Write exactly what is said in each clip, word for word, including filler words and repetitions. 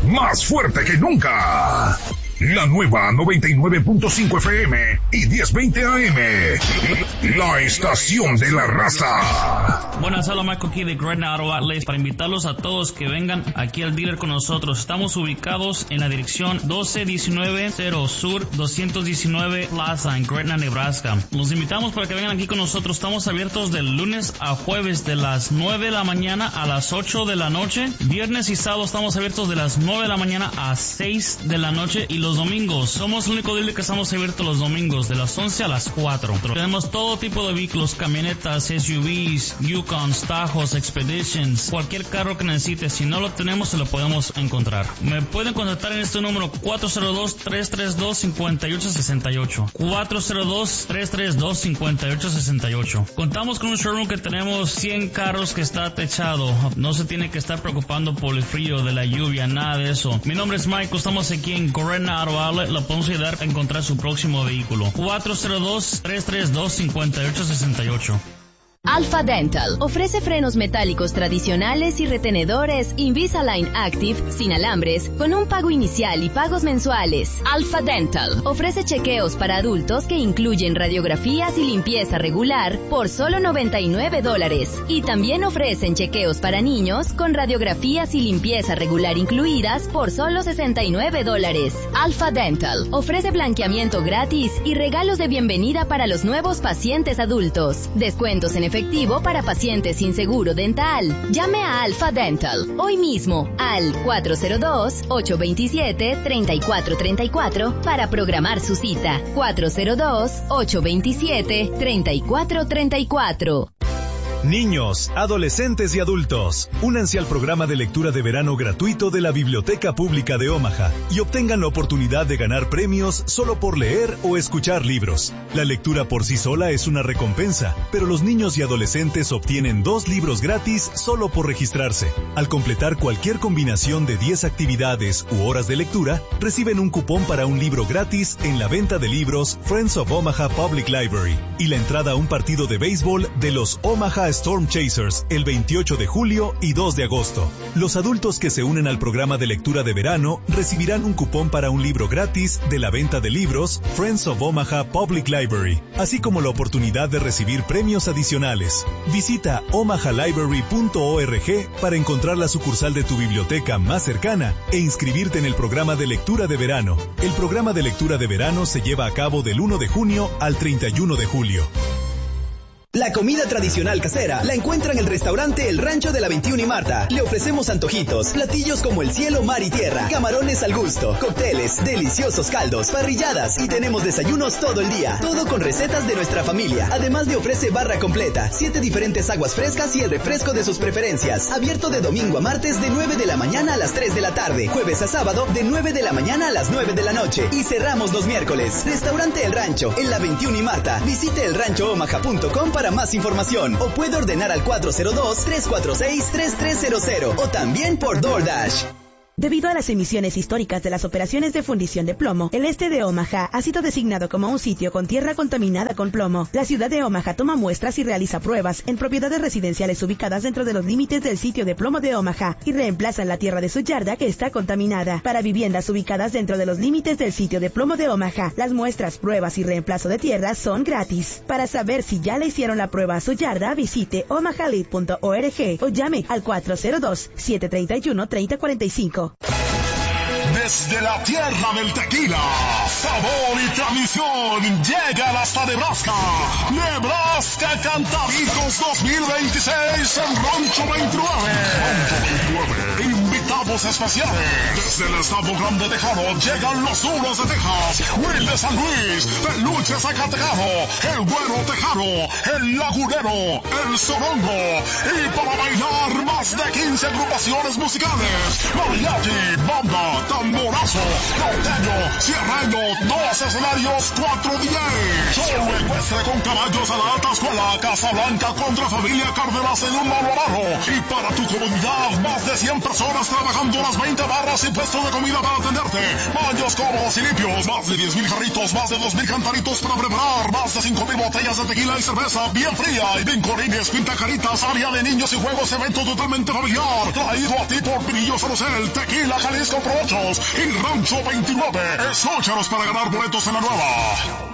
más fuerte que nunca. La nueva noventa y nueve punto cinco F M y diez veinte A M. La estación de la raza. Buenas, hola, Michael aquí de Gretna Auto Outlets para invitarlos a todos que vengan aquí al dealer con nosotros. Estamos ubicados en la dirección doce diecinueve cero Sur doscientos diecinueve Plaza en Gretna, Nebraska. Los invitamos para que vengan aquí con nosotros. Estamos abiertos del lunes a jueves de las nueve de la mañana a las ocho de la noche. Viernes y sábado estamos abiertos de las nueve de la mañana a seis de la noche. Y los domingos, somos el único dealer que estamos abiertos los domingos de las once a las cuatro. Tenemos todo tipo de vehículos, camionetas, S U Vs, Yukons, Tajos, Expeditions, cualquier carro que necesites. Si no lo tenemos, se lo podemos encontrar. Me pueden contactar en este número cuatro cero dos, tres tres dos, cinco ocho seis ocho. cuatro cero dos, tres tres dos, cinco ocho seis ocho. Contamos con un showroom que tenemos cien carros que está techado. No se tiene que estar preocupando por el frío, de la lluvia, nada de eso. Mi nombre es Michael, estamos aquí en Gretna Auto Outlet. Lo podemos ayudar a encontrar su próximo vehículo. cuatro cero dos, tres tres dos, cinco ocho seis ocho. Alpha Dental ofrece frenos metálicos tradicionales y retenedores Invisalign Active sin alambres con un pago inicial y pagos mensuales. Alpha Dental ofrece chequeos para adultos que incluyen radiografías y limpieza regular por solo noventa y nueve dólares. Y también ofrecen chequeos para niños con radiografías y limpieza regular incluidas por solo sesenta y nueve dólares. Alpha Dental ofrece blanqueamiento gratis y regalos de bienvenida para los nuevos pacientes adultos. Descuentos en efectivo para pacientes sin seguro dental. Llame a Alpha Dental hoy mismo al cuatro cero dos, ocho dos siete, tres cuatro tres cuatro para programar su cita. cuatro cero dos, ocho dos siete, tres cuatro tres cuatro. Niños, adolescentes y adultos, únanse al programa de lectura de verano gratuito de la Biblioteca Pública de Omaha y obtengan la oportunidad de ganar premios solo por leer o escuchar libros. La lectura por sí sola es una recompensa, pero los niños y adolescentes obtienen dos libros gratis solo por registrarse. Al completar cualquier combinación de diez actividades u horas de lectura, reciben un cupón para un libro gratis en la venta de libros Friends of Omaha Public Library y la entrada a un partido de béisbol de los Omaha Storm Chasers el veintiocho de julio y dos de agosto. Los adultos que se unen al programa de lectura de verano recibirán un cupón para un libro gratis de la venta de libros Friends of Omaha Public Library, así como la oportunidad de recibir premios adicionales. Visita omaha library punto org para encontrar la sucursal de tu biblioteca más cercana e inscribirte en el programa de lectura de verano. El programa de lectura de verano se lleva a cabo del uno de junio al treinta y uno de julio. La comida tradicional casera la encuentra en el restaurante El Rancho de la veintiuno y Marta. Le ofrecemos antojitos, platillos como el cielo, mar y tierra, camarones al gusto, cócteles, deliciosos caldos, parrilladas y tenemos desayunos todo el día. Todo con recetas de nuestra familia. Además le ofrece barra completa, siete diferentes aguas frescas y el refresco de sus preferencias. Abierto de domingo a martes de nueve de la mañana a las tres de la tarde. Jueves a sábado de nueve de la mañana a las nueve de la noche. Y cerramos los miércoles. Restaurante El Rancho en la veintiuno y Marta. Visite el rancho omaha punto com para Para más información o puede ordenar al cuatro cero dos, tres cuatro seis, tres tres cero cero o también por DoorDash. Debido a las emisiones históricas de las operaciones de fundición de plomo, el este de Omaha ha sido designado como un sitio con tierra contaminada con plomo. La ciudad de Omaha toma muestras y realiza pruebas en propiedades residenciales ubicadas dentro de los límites del sitio de plomo de Omaha y reemplazan la tierra de su yarda que está contaminada. Para viviendas ubicadas dentro de los límites del sitio de plomo de Omaha, las muestras, pruebas y reemplazo de tierra son gratis. Para saber si ya le hicieron la prueba a su yarda, visite omaha lead punto org o llame al cuatro cero dos, siete tres uno, tres cero cuatro cinco. Desde la tierra del tequila, sabor y tradición, llegan hasta Nebraska. Nebraska Cantaditos dos mil veintiséis en Rancho veintinueve. Rancho veintinueve. Invitados especiales. Desde el estado Grande Tejano llegan los Duros de Texas, Will de San Luis, Peluche Zacatecano, el Güero Tejano, el Lagunero, el Sorongo. Y para bailar más de quince agrupaciones musicales, mariachi, banda, tamborazo, norteño, cierreño, dos escenarios, cuatro D Js. Show ecuestre con caballos a la alta escuela, Casa Blanca contra Familia Cárdenas en un mano a mano. Y para tu comodidad, más de cien personas trabajando Operando las veinte barras y puestos de comida para atenderte. Baños cómodos y limpios. Más de diez mil jarritos, más de dos mil cantaritos para preparar. Más de cinco mil botellas de tequila y cerveza bien fría. Y vincolines, pintacaritas, área de niños y juegos, evento totalmente familiar. Traído a ti por Brillos Rosel, Tequila Jalisco Pro ocho y Rancho veintinueve. Escúchanos para ganar boletos en la nueva.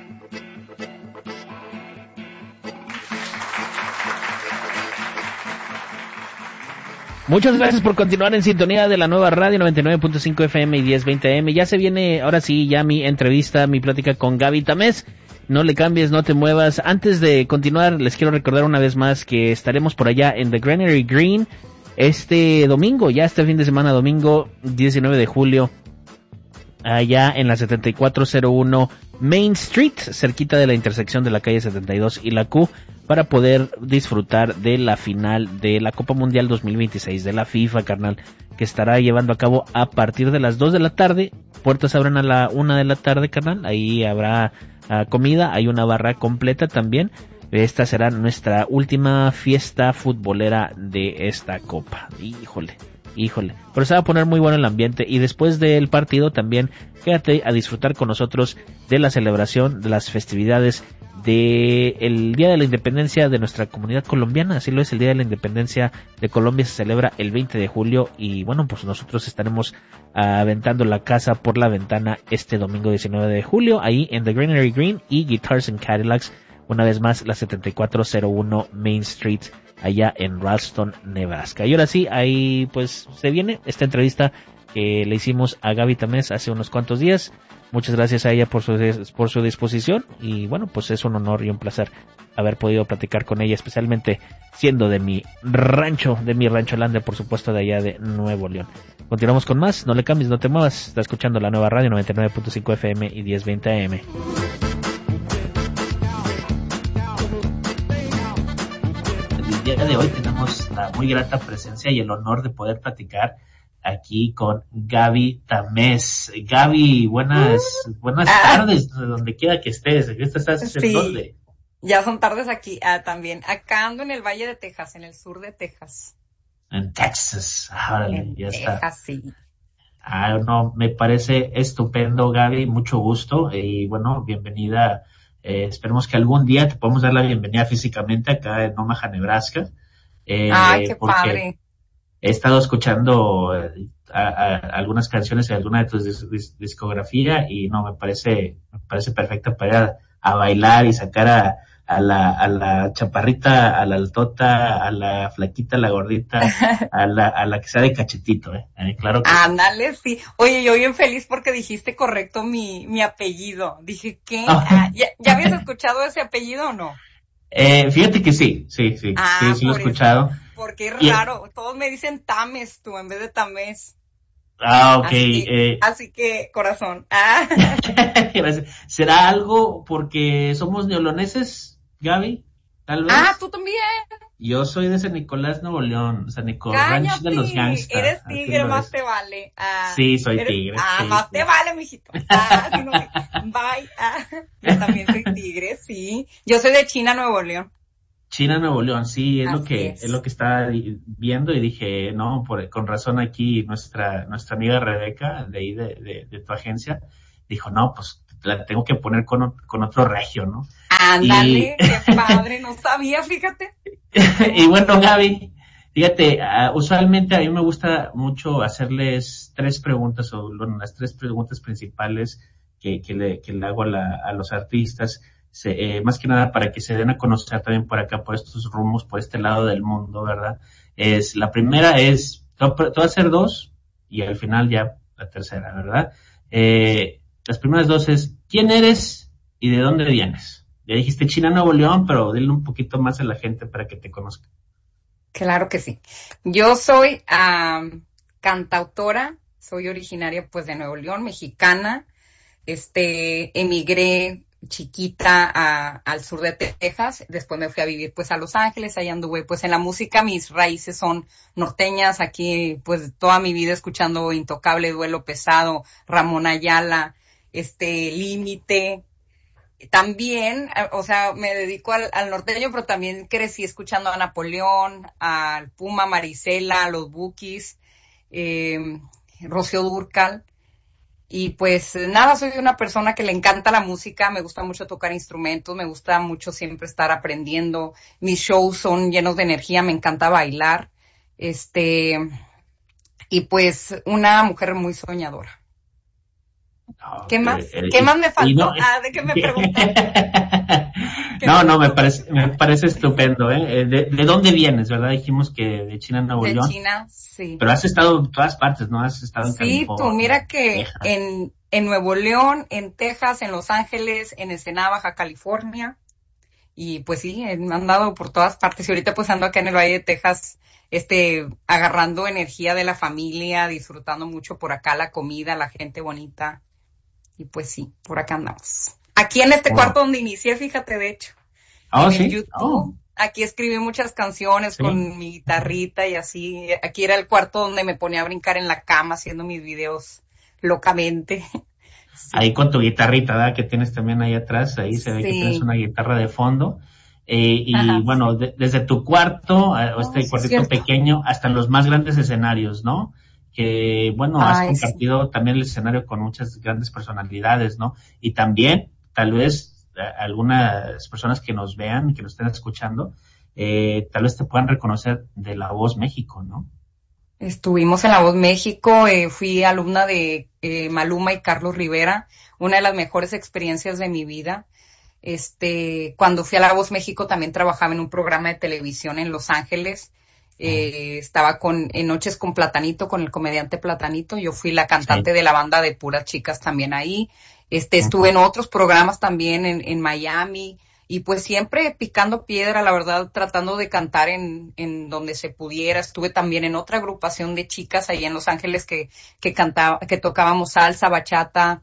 Muchas gracias por continuar en sintonía de la nueva radio noventa y nueve punto cinco F M y diez veinte A M. Ya se viene, ahora sí, ya mi entrevista, mi plática con Gaby Tamés. No le cambies, no te muevas. Antes de continuar, les quiero recordar una vez más que estaremos por allá en The Granary Green este domingo, ya este fin de semana, domingo diecinueve de julio, allá en la setenta y cuatro cero uno Main Street, cerquita de la intersección de la calle setenta y dos y la Q, para poder disfrutar de la final de la Copa Mundial dos mil veintiséis de la FIFA, carnal, que estará llevando a cabo a partir de las dos de la tarde. Puertas abren a la una de la tarde, carnal. Ahí habrá uh, comida, hay una barra completa también. Esta será nuestra última fiesta futbolera de esta Copa. Híjole, híjole. Pero se va a poner muy bueno el ambiente, y después del partido también quédate a disfrutar con nosotros de la celebración de las festividades de el Día de la Independencia de nuestra comunidad colombiana. Así lo es, el Día de la Independencia de Colombia se celebra el veinte de julio, y bueno, pues nosotros estaremos uh, aventando la casa por la ventana este domingo diecinueve de julio, ahí en The Granary Green y Guitars and Cadillacs, una vez más la setenta y cuatro cero uno Main Street, allá en Ralston, Nebraska. Y ahora sí, ahí pues se viene esta entrevista que le hicimos a Gaby Tamés hace unos cuantos días. Muchas gracias a ella por su, por su disposición, y bueno, pues es un honor y un placer haber podido platicar con ella, especialmente siendo de mi rancho, de mi rancholandia, por supuesto, de allá de Nuevo León. Continuamos con más, no le cambies, no te muevas, está escuchando la nueva radio noventa y nueve punto cinco F M y diez veinte A M. El día de hoy tenemos la muy grata presencia y el honor de poder platicar aquí con Gaby Tamés. Gaby, buenas buenas ah. tardes, donde quiera que estés. ¿Estás sí. en dónde? Ya son tardes aquí ah, también. Acá ando en el Valle de Texas, en el sur de Texas. En Texas, órale, en ya Texas, está. Sí. Ah, no, me parece estupendo, Gaby, mucho gusto, y bueno, bienvenida. Eh, esperemos que algún día te podamos dar la bienvenida físicamente acá en Omaha, Nebraska. Eh, Ay, qué padre. He estado escuchando eh, a, a, algunas canciones de alguna de tus dis, dis, discografía, y no, me parece me parece perfecta para ir a, a bailar y sacar a, a la a la chaparrita, a la altota, a la flaquita, a la gordita, a la a la que sea de cachetito, eh. eh claro que ándale, sí. Oye, yo bien feliz porque dijiste correcto mi mi apellido. Dije, ¿qué? Ah, ¿ya, ¿Ya habías escuchado ese apellido o no? Eh, fíjate que sí, sí, sí, ah, sí, sí lo he escuchado. Eso. Porque es raro, y todos me dicen Tames tú en vez de Tamés. Ah, ok. Así, eh. así que, corazón. Ah. ¿Será algo porque somos neoloneses, Gaby? Tal vez. Ah, ¿tú también? Yo soy de San Nicolás, Nuevo León, San Nicolás, Ranch de los Gangsters. Eres tigre, más te vale. Ah, sí, soy eres, tigre. Ah, sí, más sí. te vale, mijito. Ah, si no, bye. Ah, yo también soy tigre, sí. Yo soy de China, Nuevo León. China, Nuevo León, sí, es Así lo que es. es lo que estaba viendo, y dije, no, por, con razón aquí nuestra nuestra amiga Rebeca, de ahí de, de, de tu agencia, dijo, no, pues la tengo que poner con, con otro regio, ¿no? Ándale, y... qué padre, no sabía, fíjate. Y bueno, Gaby, fíjate, uh, usualmente a mí me gusta mucho hacerles tres preguntas, o bueno, las tres preguntas principales que, que, le, que le hago a, la, a los artistas. Se, eh, más que nada para que se den a conocer también por acá, por estos rumbos, por este lado del mundo, ¿verdad? Es, la primera es, te voy a hacer dos, y al final ya la tercera, ¿verdad? Eh, las primeras dos es, ¿quién eres y de dónde vienes? Ya dijiste China, Nuevo León, pero dile un poquito más a la gente para que te conozca. Claro que sí. Yo soy um, cantautora, soy originaria pues de Nuevo León, mexicana, este, emigré chiquita a, al sur de Texas, después me fui a vivir pues a Los Ángeles, ahí anduve pues en la música, mis raíces son norteñas, aquí pues toda mi vida escuchando Intocable, Duelo Pesado, Ramón Ayala, este, Límite, también, o sea, me dedico al, al norteño, pero también crecí escuchando a Napoleón, al Puma, Marisela, a los Bukis, eh, Rocío Dúrcal. Y pues nada, soy una persona que le encanta la música, me gusta mucho tocar instrumentos, me gusta mucho siempre estar aprendiendo. Mis shows son llenos de energía, me encanta bailar. Este, y pues una mujer muy soñadora. No, ¿Qué más? Eh, ¿Qué más me faltó? no, ah, ¿de qué me preguntaste? no, no, me parece, me parece estupendo, ¿eh? ¿De, de dónde vienes, verdad? Dijimos que de China, Nuevo De León. China, sí. Pero has estado en todas partes, ¿no? Has estado en Sí, California, tú mira que Texas. en, en Nuevo León, en Texas, en Los Ángeles, en Ensenada, Baja California. Y pues sí, he andado por todas partes. Y ahorita pues ando acá en el Valle de Texas, este, agarrando energía de la familia, disfrutando mucho por acá la comida, la gente bonita. Y pues sí, por acá andamos. Aquí en este Wow. cuarto donde inicié, fíjate, de hecho. Oh, en sí. el YouTube. Oh. Aquí escribí muchas canciones Sí. con mi guitarrita y así. Aquí era el cuarto donde me ponía a brincar en la cama haciendo mis videos locamente. Sí. Ahí con tu guitarrita, ¿verdad? Que tienes también ahí atrás, ahí se ve Sí. que tienes una guitarra de fondo. Eh, y Ajá, bueno, sí. de, desde tu cuarto, eh, o este Oh, sí, cuartito cierto. pequeño, hasta los más grandes escenarios, ¿no? Que, bueno, has Ay, sí. compartido también el escenario con muchas grandes personalidades, ¿no? Y también, tal vez, eh, algunas personas que nos vean, que nos estén escuchando, eh, tal vez te puedan reconocer de La Voz México, ¿no? Estuvimos en La Voz México, eh, fui alumna de eh, Maluma y Carlos Rivera, una de las mejores experiencias de mi vida. Este, cuando fui a La Voz México también trabajaba en un programa de televisión en Los Ángeles. Eh, estaba con en Noches con Platanito, con el comediante Platanito. Yo fui la cantante Sí. de la banda de puras chicas también ahí. Este, estuve en otros programas también en, en Miami. Y pues siempre picando piedra, la verdad, tratando de cantar en, en donde se pudiera. Estuve también en otra agrupación de chicas ahí en Los Ángeles que, que cantaba, que tocábamos salsa, bachata,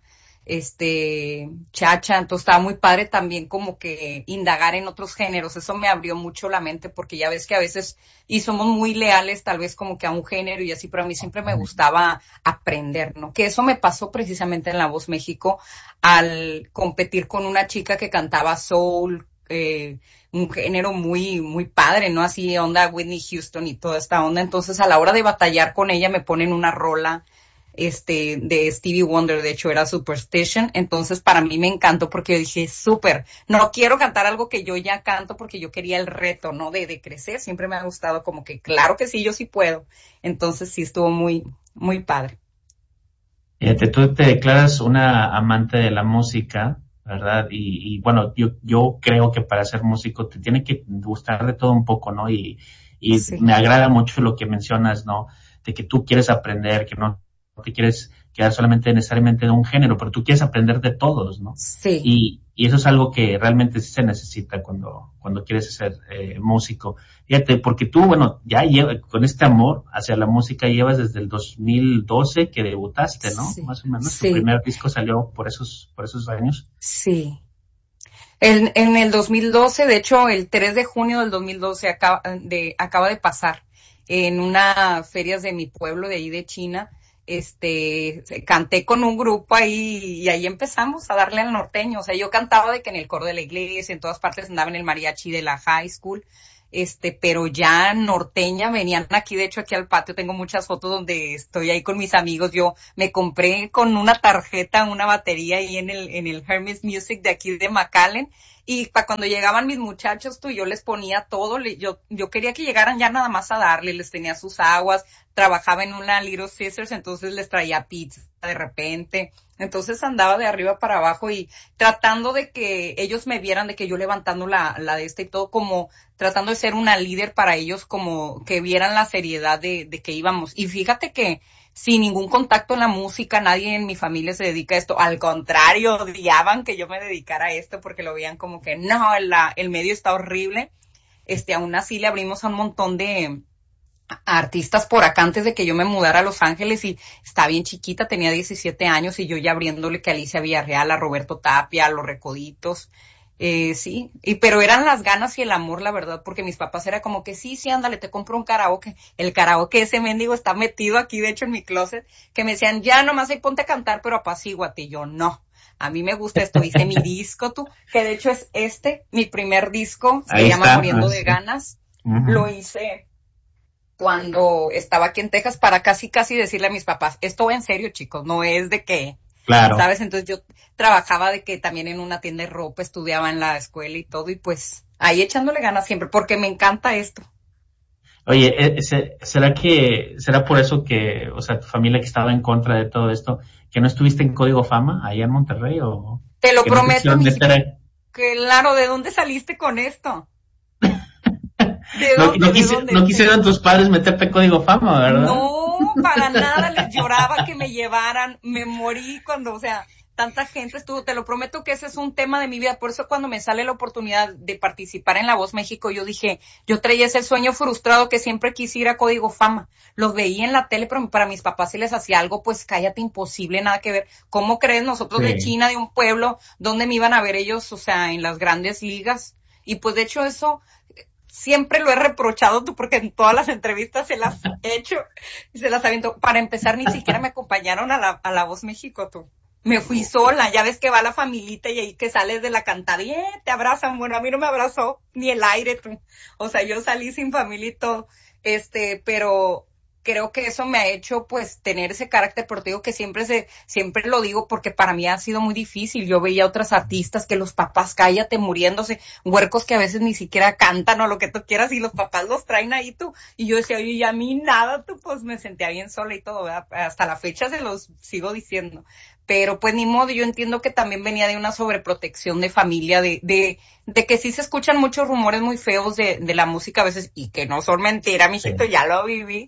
este, chacha. Entonces estaba muy padre también como que indagar en otros géneros. Eso me abrió mucho la mente porque ya ves que a veces, y somos muy leales tal vez como que a un género y así, pero a mí siempre me gustaba aprender, ¿no? Que eso me pasó precisamente en La Voz México al competir con una chica que cantaba soul, eh, un género muy, muy padre, ¿no? Así onda Whitney Houston y toda esta onda. Entonces a la hora de batallar con ella me ponen una rola este de Stevie Wonder, de hecho era Superstition. Entonces para mí me encantó porque yo dije, súper, no quiero cantar algo que yo ya canto porque yo quería el reto, ¿no? De, de crecer, siempre me ha gustado como que claro que sí, yo sí puedo. Entonces sí estuvo muy, muy padre. Fíjate, tú te declaras una amante de la música, ¿verdad? Y, y bueno, yo, yo creo que para ser músico te tiene que gustar de todo un poco, ¿no? Y, y Sí. me agrada mucho lo que mencionas, ¿no? De que tú quieres aprender, que no te quieres quedar solamente necesariamente de un género, pero tú quieres aprender de todos, ¿no? Sí. Y, y eso es algo que realmente sí se necesita cuando, cuando quieres ser eh, músico. Fíjate, porque tú, bueno, ya lleva, con este amor hacia la música llevas desde el dos mil doce que debutaste, ¿no? Sí. Más o menos. Sí. Tu primer disco salió por esos, por esos años. Sí. En, en el dos mil doce, de hecho, el tres de junio del dos mil doce acaba de, acaba de pasar en una ferias de mi pueblo, de ahí de China. Este, canté con un grupo ahí y ahí empezamos a darle al norteño. O sea, yo cantaba de que en el coro de la iglesia, en todas partes andaba en el mariachi de la high school. Este, pero ya norteña, venían aquí, de hecho aquí al patio tengo muchas fotos donde estoy ahí con mis amigos. Yo me compré con una tarjeta una batería ahí en el, en el Hermes Music de aquí de McAllen. Y para cuando llegaban mis muchachos, tú, yo les ponía todo, le, yo, yo quería que llegaran ya nada más a darle, les tenía sus aguas, trabajaba en una Little Sisters, entonces les traía pizza de repente. Entonces andaba de arriba para abajo y tratando de que ellos me vieran, de que yo levantando la, la de esta y todo, como tratando de ser una líder para ellos, como que vieran la seriedad de, de que íbamos. Y fíjate que sin ningún contacto en la música, nadie en mi familia se dedica a esto. Al contrario, odiaban que yo me dedicara a esto porque lo veían como que no, la, el medio está horrible. Este, aún así le abrimos a un montón de artistas por acá antes de que yo me mudara a Los Ángeles y estaba bien chiquita, tenía diecisiete años y yo ya abriéndole que a Alicia Villarreal, a Roberto Tapia, a Los Recoditos. Eh, sí, y pero eran las ganas y el amor, la verdad, porque mis papás era como que sí, sí, ándale, te compro un karaoke. El karaoke ese mendigo está metido aquí, de hecho, en mi closet, que me decían, ya nomás ahí ponte a cantar, pero apacíguate. Y yo, no, a mí me gusta esto, hice mi disco, tú, que de hecho es este, mi primer disco, se Ahí llama está, Muriendo ah, de sí. Ganas, Uh-huh. lo hice, cuando estaba aquí en Texas para casi casi decirle a mis papás, esto va en serio, chicos, no es de que, claro, ¿sabes? Entonces yo trabajaba de que también en una tienda de ropa, estudiaba en la escuela y todo, y pues ahí echándole ganas siempre, porque me encanta esto. Oye, ¿será que, será por eso que, o sea, tu familia que estaba en contra de todo esto, que no estuviste en Código Fama allá en Monterrey o? Te lo no prometo, mi meter... claro, ¿de dónde saliste con esto? ¿De no, dónde, no, ¿de quisi, dónde? no quisieron tus padres meterte Código Fama, ¿verdad? No, para nada, les lloraba que me llevaran, me morí cuando, o sea, tanta gente estuvo, te lo prometo que ese es un tema de mi vida, por eso cuando me sale la oportunidad de participar en La Voz México, yo dije, yo traía ese sueño frustrado que siempre quise ir a Código Fama, los veía en la tele, pero para mis papás si les hacía algo, pues cállate, imposible, nada que ver. ¿Cómo crees nosotros sí. de China, de un pueblo, donde me iban a ver ellos, o sea, en las grandes ligas? Y pues de hecho eso siempre lo he reprochado tú, porque en todas las entrevistas se las he hecho y se las aviento. Para empezar, ni siquiera me acompañaron a la, a la Voz México, tú. Me fui sola, ya ves que va la familita y ahí que sales de la cantada y eh, te abrazan. Bueno, a mí no me abrazó ni el aire, tú. O sea, yo salí sin familia y todo. Este, pero creo que eso me ha hecho, pues, tener ese carácter, pero te digo que siempre se, siempre lo digo porque para mí ha sido muy difícil. Yo veía a otras artistas que los papás, cállate, muriéndose, huercos que a veces ni siquiera cantan o lo que tú quieras y los papás los traen ahí, tú. Y yo decía, oye, y a mí nada, tú, pues me sentía bien sola y todo, ¿verdad? Hasta la fecha se los sigo diciendo. Pero pues ni modo, yo entiendo que también venía de una sobreprotección de familia, de, de, de que sí se escuchan muchos rumores muy feos de, de la música a veces, y que no son mentira, mijito, sí. Ya lo viví.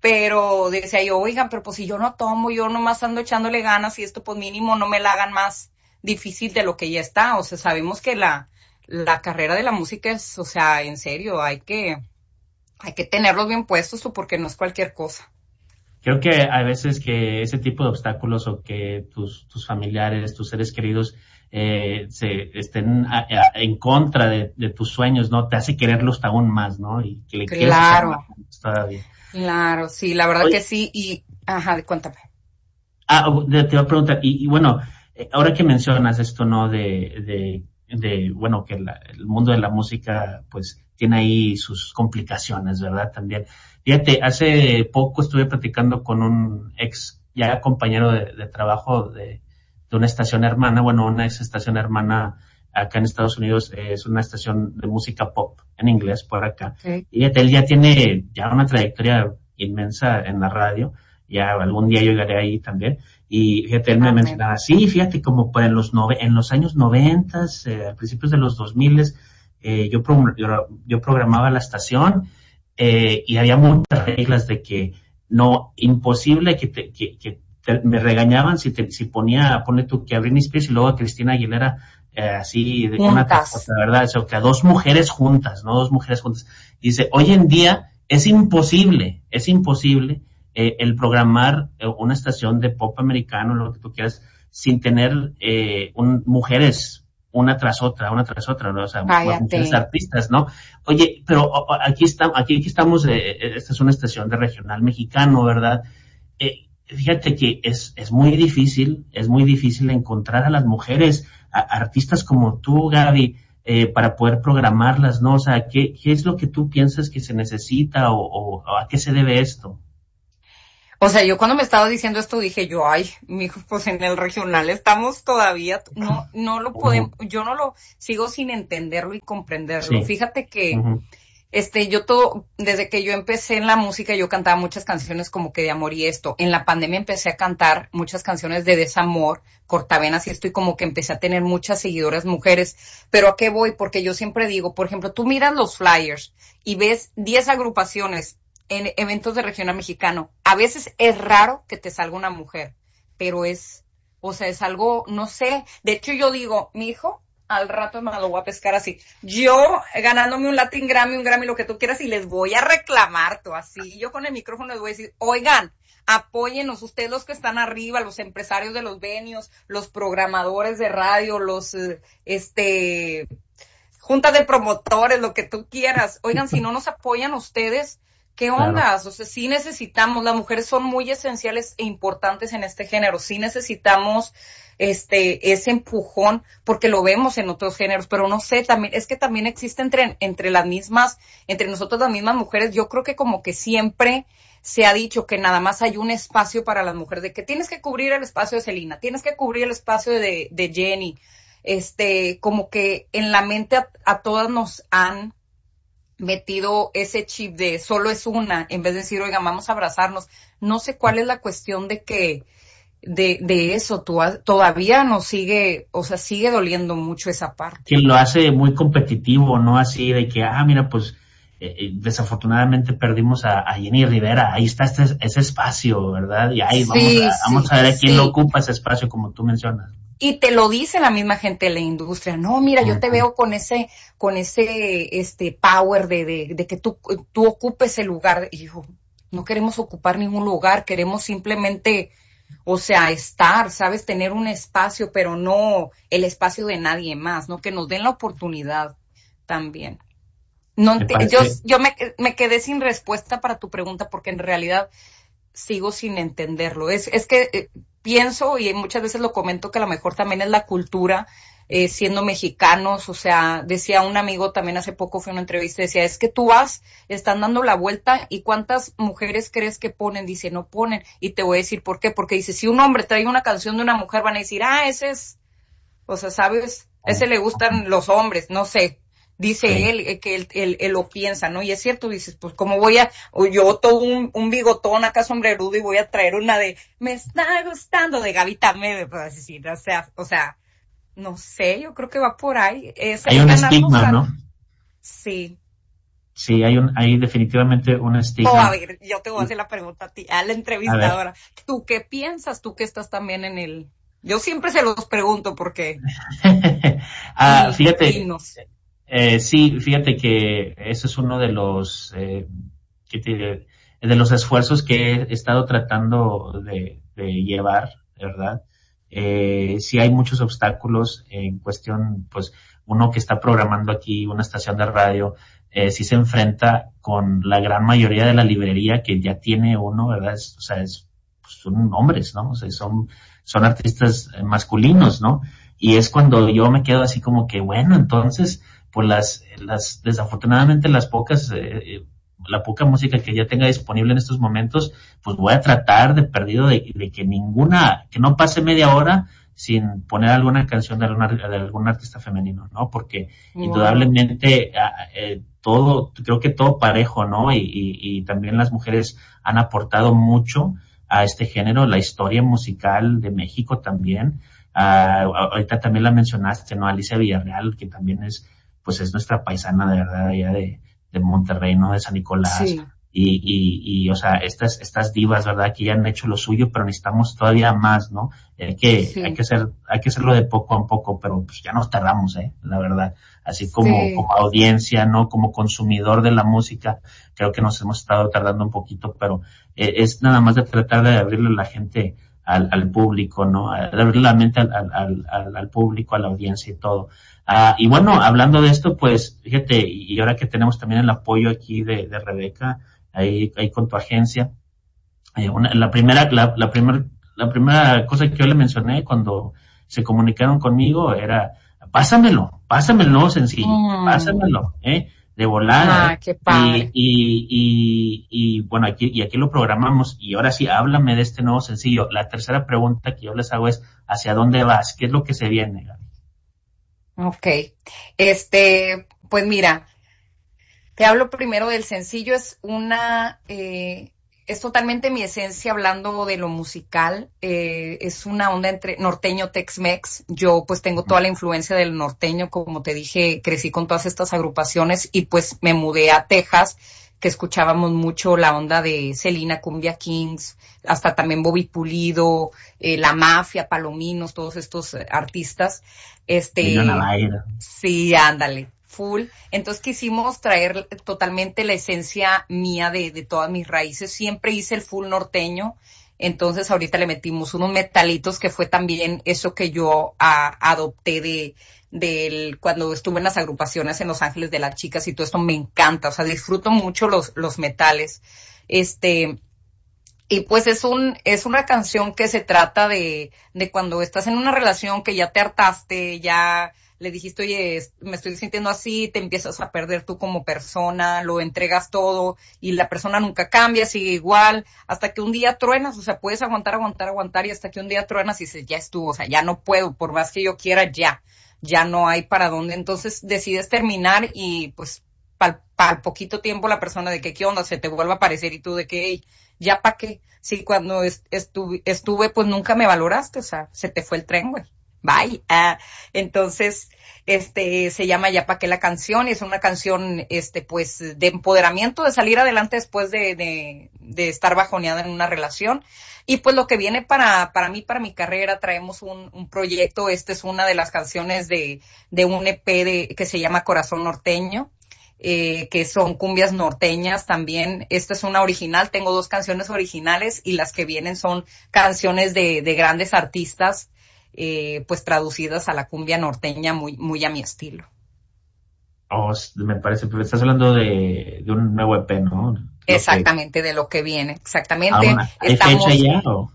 Pero decía yo, oigan, pero pues si yo no tomo, yo nomás ando echándole ganas y esto pues mínimo no me la hagan más difícil de lo que ya está. O sea, sabemos que la, la carrera de la música es, o sea, en serio, hay que, hay que tenerlos bien puestos porque no es cualquier cosa. Creo que a veces que ese tipo de obstáculos o que tus, tus familiares, tus seres queridos eh, se estén a, a, en contra de, de tus sueños, ¿no? Te hace quererlos aún más, ¿no? Y que le claro. quieres todavía. Claro, sí, la verdad Oye, que sí. Y, ajá, cuéntame. Ah, te iba a preguntar, y, y bueno, ahora que mencionas esto, ¿no? De, de, de bueno, que la, el mundo de la música, pues, tiene ahí sus complicaciones, ¿verdad? También. Fíjate, hace poco estuve platicando con un ex, ya compañero de, de trabajo de, de una estación hermana, bueno, una ex estación hermana acá en Estados Unidos, eh, es una estación de música pop en inglés por acá. Okay. Y fíjate, él ya tiene ya una trayectoria inmensa en la radio, ya algún día yo llegaré ahí también. Y fíjate, él me okay. mencionaba, sí, fíjate, como pues en los nove, en los años noventas, eh, a principios de los dos miles, eh, yo, pro, yo, yo programaba la estación, eh, y había muchas reglas de que no, imposible que te, que, que te, me regañaban si te, si ponía, pone tú que a Britney Spears y luego a Cristina Aguilera, eh, así, de una cosa, ¿verdad? O sea, que a dos mujeres juntas, ¿no? Dos mujeres juntas. Dice, hoy en día es imposible, es imposible, eh, el programar eh, una estación de pop americano, lo que tú quieras, sin tener, eh, un, mujeres, una tras otra, una tras otra, ¿no? O sea, Cállate. mujeres artistas, ¿no? Oye, pero aquí está, aquí, aquí estamos, eh, esta es una estación de regional mexicano, ¿verdad? Eh, fíjate que es, es muy difícil, es muy difícil encontrar a las mujeres, a, a artistas como tú, Gaby, eh, para poder programarlas, ¿no? O sea, ¿qué, qué es lo que tú piensas que se necesita o, o, o a qué se debe esto? O sea, yo cuando me estaba diciendo esto dije yo, ay, mijo, pues en el regional estamos todavía, no, no lo podemos, uh-huh. yo no lo sigo sin entenderlo y comprenderlo. Sí. Fíjate que, uh-huh. este, yo todo, desde que yo empecé en la música, yo cantaba muchas canciones como que de amor y esto. En la pandemia empecé a cantar muchas canciones de desamor, cortavenas y esto, y como que empecé a tener muchas seguidoras mujeres. Pero ¿a qué voy? Porque yo siempre digo, por ejemplo, tú miras los flyers y ves diez agrupaciones en eventos de regional mexicano. A veces es raro que te salga una mujer, pero es, o sea, es algo, no sé. De hecho, yo digo, mi hijo, al rato me lo voy a pescar así. Yo ganándome un Latin Grammy, un Grammy, lo que tú quieras, y les voy a reclamar, tú, así. Yo con el micrófono les voy a decir, oigan, apóyennos, ustedes los que están arriba, los empresarios de los venues, los programadores de radio, los, este, juntas de promotores, lo que tú quieras. Oigan, si no nos apoyan ustedes, ¿qué ondas? Claro. O sea, sí necesitamos, las mujeres son muy esenciales e importantes en este género, sí necesitamos este, ese empujón, porque lo vemos en otros géneros, pero no sé, también, es que también existe entre, entre las mismas, entre nosotros las mismas mujeres, yo creo que como que siempre se ha dicho que nada más hay un espacio para las mujeres, de que tienes que cubrir el espacio de Selena, tienes que cubrir el espacio de, de Jenny, este, como que en la mente a, a todas nos han metido ese chip de solo es una, en vez de decir, oiga, vamos a abrazarnos. No sé cuál es la cuestión de que, de, de eso, tú, todavía nos sigue, o sea, sigue doliendo mucho esa parte. Que lo hace muy competitivo, ¿no? Así de que, ah, mira, pues, eh, desafortunadamente perdimos a, a Jenny Rivera, ahí está este, ese espacio, ¿verdad? Y ahí sí, vamos, a, sí, vamos a ver a quién sí. lo ocupa ese espacio, como tú mencionas. Y te lo dice la misma gente de la industria, no, mira, yo te veo con ese, con ese, este, power de, de, de que tú, tú ocupes el lugar. Y yo, no queremos ocupar ningún lugar, queremos simplemente, o sea, estar, ¿sabes? Tener un espacio, pero no el espacio de nadie más, ¿no? Que nos den la oportunidad también. No, te, yo, yo me, me quedé sin respuesta para tu pregunta porque en realidad sigo sin entenderlo. Es, es que eh, pienso, y muchas veces lo comento, que a lo mejor también es la cultura, eh, siendo mexicanos, o sea, decía un amigo también hace poco, fue una entrevista, decía, es que tú vas, están dando la vuelta, y ¿cuántas mujeres crees que ponen? Dice, no ponen, y te voy a decir por qué, porque dice, si un hombre trae una canción de una mujer, van a decir, ah, ese es, o sea, ¿sabes? Ese le gustan los hombres, no sé. Dice sí. él, que él, él, él lo piensa, ¿no? Y es cierto, dices, pues como voy a, o yo todo un, un bigotón acá sombrerudo y voy a traer una de, me está gustando, de Gaby Tamé, pues decir, o sea, o sea, no sé, yo creo que va por ahí. Es hay un estigma, ¿no? Sí. Sí, hay un, hay definitivamente un estigma. Oh, a ver, yo te voy a hacer la pregunta a ti, a la entrevistadora. ¿Tú qué piensas? Tú que estás también en el, yo siempre se los pregunto porque. ah, fíjate. Eh, sí, fíjate que eso es uno de los eh, que te, de los esfuerzos que he estado tratando de, de llevar, ¿verdad? Eh, sí hay muchos obstáculos en cuestión, pues uno que está programando aquí una estación de radio, eh, sí se enfrenta con la gran mayoría de la librería que ya tiene uno, ¿verdad? Es, o sea, es, pues son hombres, ¿no? O sea, son, son artistas masculinos, ¿no? Y es cuando yo me quedo así como que, bueno, entonces, pues las, las, desafortunadamente las pocas, eh, la poca música que ya tenga disponible en estos momentos, pues voy a tratar de perdido de, de que ninguna, que no pase media hora sin poner alguna canción de, alguna, de algún artista femenino, ¿no? Porque wow. indudablemente eh, todo, creo que todo parejo, ¿no? Y, y, y también las mujeres han aportado mucho a este género, la historia musical de México también. Uh, ahorita también la mencionaste, ¿no? Alicia Villarreal, que también es, pues es nuestra paisana de verdad, allá de, de Monterrey, ¿no? De San Nicolás. Sí. Y, y, y, o sea, estas, estas divas, ¿verdad? Que ya han hecho lo suyo, pero necesitamos todavía más, ¿no? Hay que, sí. hay que hacer, hay que hacerlo de poco a poco, pero pues ya nos tardamos, ¿eh? La verdad. Así como, sí. como audiencia, ¿no? Como consumidor de la música, creo que nos hemos estado tardando un poquito, pero eh, es nada más de tratar de abrirle a la gente Al, al público, ¿no? Abrir la mente al, al, al, al público, a la audiencia y todo. Ah, y bueno, hablando de esto, pues, fíjate, y ahora que tenemos también el apoyo aquí de, de Rebeca, ahí, ahí con tu agencia, eh, una, la primera, la, la primera, la primera cosa que yo le mencioné cuando se comunicaron conmigo era, pásamelo, pásamelo sencillo, mm. pásamelo, eh. de volada. Ah, qué padre. Y, y, y, y bueno, aquí, y aquí lo programamos. Y ahora sí, háblame de este nuevo sencillo. La tercera pregunta que yo les hago es, ¿hacia dónde vas? ¿Qué es lo que se viene, Gaby? Ok. Este, pues mira, te hablo primero del sencillo. Es una, eh, es totalmente mi esencia hablando de lo musical. Eh, es una onda entre norteño Tex-Mex. Yo pues tengo toda la influencia del norteño, como te dije, crecí con todas estas agrupaciones y pues me mudé a Texas, que escuchábamos mucho la onda de Selena, Cumbia Kings, hasta también Bobby Pulido, eh, La Mafia, Palominos, todos estos eh, artistas. Este, sí, ándale. Full. Entonces quisimos traer totalmente la esencia mía de, de todas mis raíces. Siempre hice el full norteño. Entonces ahorita le metimos unos metalitos que fue también eso que yo a, adopté de, del, cuando estuve en las agrupaciones en Los Ángeles de las Chicas y todo esto me encanta, o sea, disfruto mucho los, los metales. Este, y pues es un, es una canción que se trata de, de cuando estás en una relación que ya te hartaste, ya le dijiste, oye, me estoy sintiendo así, te empiezas a perder tú como persona, lo entregas todo y la persona nunca cambia, sigue igual, hasta que un día truenas, o sea, puedes aguantar, aguantar, aguantar y hasta que un día truenas y dices, ya estuvo, o sea, ya no puedo, por más que yo quiera, ya, ya no hay para dónde. Entonces decides terminar y pues para pa poquito tiempo la persona de que qué onda, se te vuelve a aparecer y tú de que, hey, ya pa' qué, sí, cuando est estuve, estuve pues nunca me valoraste, o sea, se te fue el tren, güey. Bye. Uh, entonces, este, se llama Ya pa' qué la canción, y es una canción, este, pues, de empoderamiento, de salir adelante después de, de, de estar bajoneada en una relación. Y pues lo que viene para, para mí, para mi carrera, traemos un, un proyecto, esta es una de las canciones de, de un E P de, que se llama Corazón Norteño. Eh, que son cumbias norteñas también. Esta es una original, tengo dos canciones originales y las que vienen son canciones de, de grandes artistas, eh, pues traducidas a la cumbia norteña muy, muy a mi estilo. Oh, me parece, pero estás hablando de, de un nuevo E P, ¿no? Lo exactamente, que... de lo que viene, exactamente. Ah, bueno. ¿Hay Estamos, fecha ya o...?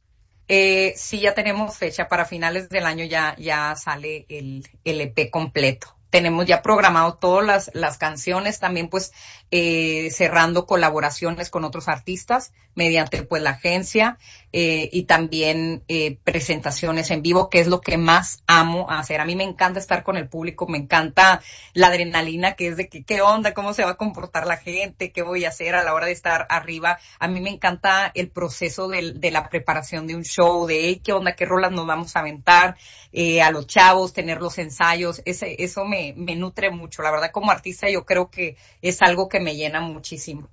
Eh, sí, ya tenemos fecha, para finales del año ya, ya sale el, el E P completo. Tenemos ya programado todas las, las canciones, también pues eh, cerrando colaboraciones con otros artistas mediante pues la agencia eh, y también eh, presentaciones en vivo, que es lo que más amo hacer. A mí me encanta estar con el público, me encanta la adrenalina que es de que, qué onda, cómo se va a comportar la gente, qué voy a hacer a la hora de estar arriba. A mí me encanta el proceso de, de la preparación de un show, de hey, qué onda, qué rolas nos vamos a aventar, eh, a los chavos, tener los ensayos, ese, eso me, me nutre mucho. La verdad, como artista yo creo que es algo que me llena muchísimo.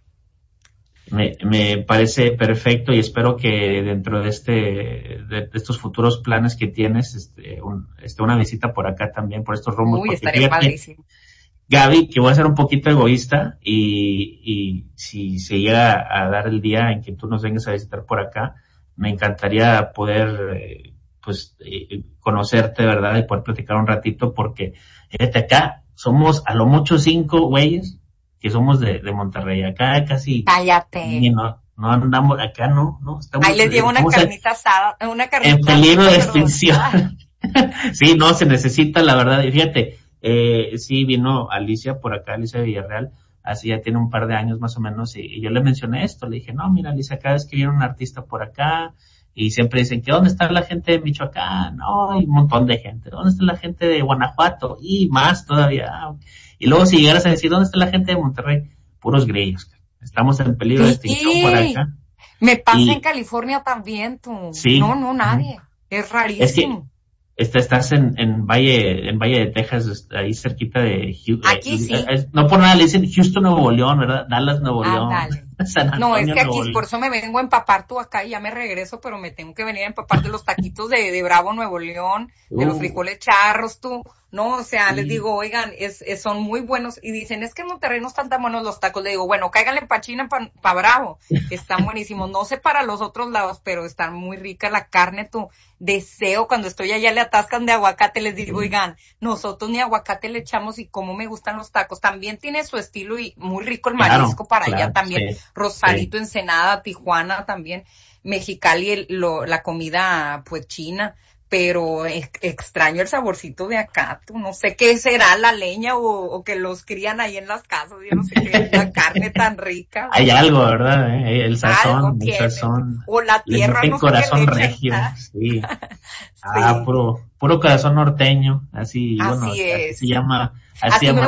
Me, me parece perfecto y espero que dentro de este, de, de estos futuros planes que tienes, este, un, este, una visita por acá también, por estos rumbos. Uy, estaría padrísimo. Gaby, que voy a ser un poquito egoísta y, y si se llega a dar el día en que tú nos vengas a visitar por acá, me encantaría poder, eh, pues, eh, conocerte, ¿verdad? Y poder platicar un ratito porque, fíjate, acá somos a lo mucho cinco güeyes que somos de, de Monterrey. Acá casi... Cállate. No, no andamos, acá no, no. Estamos, ahí les llevo una carnita asada, una carnita en peligro de extinción. Sí, no, se necesita, la verdad. Y fíjate, eh, sí vino Alicia por acá, Alicia Villarreal, así ya tiene un par de años más o menos, y, y yo le mencioné esto, le dije, no, mira Alicia, cada vez que viene un artista por acá, y siempre dicen que ¿dónde está la gente de Michoacán? No, hay un montón de gente. ¿Dónde está la gente de Guanajuato? Y más todavía. Y luego si llegaras a decir, ¿dónde está la gente de Monterrey? Puros grillos. Estamos en peligro de extinción sí, por acá. Me pasa y, en California también, tú. Sí. No, no, nadie. Es rarísimo. Es que este, estás en, en Valle, en Valle de Texas, ahí cerquita de Houston. Aquí eh, sí. Eh, no por nada le dicen Houston, Nuevo León, ¿verdad? Dallas, Nuevo ah, León. Dale. San Antonio, no, es que aquí Nuevo por eso me vengo a empapar tú acá y ya me regreso, pero me tengo que venir a empapar de los taquitos de, de Bravo, Nuevo León, de uh. los frijoles charros, tú. No, o sea, sí. Les digo, oigan, es, es, son muy buenos. Y dicen, es que en Monterrey no están tan buenos los tacos. Le digo, bueno, cáiganle pa' China, pa, pa Bravo. Están buenísimos. No sé para los otros lados, pero están muy rica la carne, tú. Deseo, cuando estoy allá le atascan de aguacate, les digo, oigan, nosotros ni aguacate le echamos y cómo me gustan los tacos. También tiene su estilo y muy rico el marisco claro, para claro, allá también. Sí, Rosarito, sí. Ensenada, Tijuana también. Mexicali, el, lo, la comida, pues, china. Pero ex, extraño el saborcito de acá, tú, no sé qué será la leña o, o que los crían ahí en las casas, yo no sé qué, la carne tan rica. Hay algo, ¿verdad? Eh? El sazón, el sazón. O la tierra, el no corazón sé qué regio, sí. Ah, sí. puro, puro corazón norteño, así, así bueno, es. así se llama, así, así llama